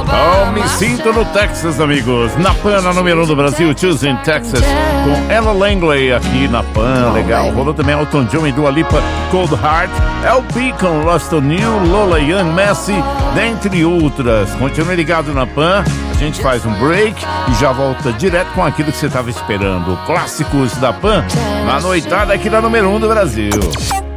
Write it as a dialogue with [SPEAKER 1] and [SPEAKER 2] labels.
[SPEAKER 1] Oh, me sinto no Texas, amigos. Na Pan, na número 1 do Brasil, Choosing Texas, com Ella Langley aqui na Pan, legal. Rolou também Elton John e Dua Lipa, Cold Heart, LP com Lost on You, Lola Young, Messi, dentre outras. Continue ligado na Pan, a gente faz um break e já volta direto com aquilo que você estava esperando. Clássicos da Pan, na noitada aqui na número 1 do Brasil.